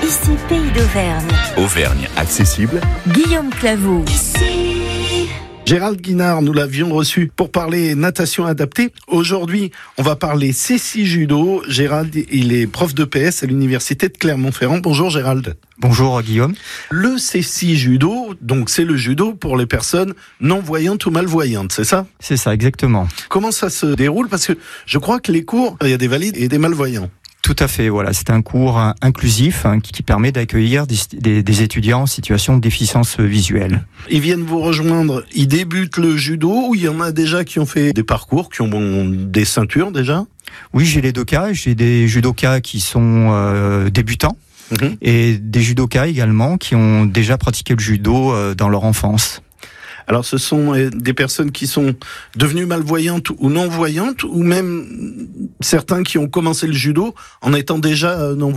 Ici Pays d'Auvergne. Auvergne accessible. Guillaume Claveau. Gérald Guinard, nous l'avions reçu pour parler natation adaptée. Aujourd'hui, on va parler CSI Judo. Gérald, il est prof de PS à l'université de Clermont-Ferrand. Bonjour Gérald. Bonjour Guillaume. Le CSI Judo, donc c'est le judo pour les personnes non-voyantes ou malvoyantes, c'est ça ? C'est ça, exactement. Comment ça se déroule ? Parce que je crois que les cours, il y a des valides et des malvoyants. Tout à fait, voilà. C'est un cours inclusif qui permet d'accueillir des étudiants en situation de déficience visuelle. Ils viennent vous rejoindre, ils débutent le judo ou il y en a déjà qui ont fait des parcours, qui ont des ceintures déjà ? Oui, j'ai les deux cas. J'ai des judokas qui sont débutants et des judokas également qui ont déjà pratiqué le judo dans leur enfance. Alors ce sont des personnes qui sont devenues malvoyantes ou non-voyantes ou même certains qui ont commencé le judo en étant déjà non-voyants.